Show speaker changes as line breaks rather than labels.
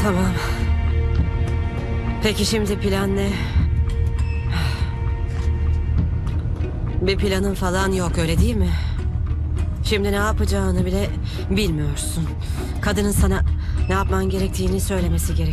Tamam. Peki şimdi plan ne? Bir planın falan yok, öyle değil mi? Şimdi ne yapacağını bile bilmiyorsun. Kadının sana ne yapman gerektiğini söylemesi gerek.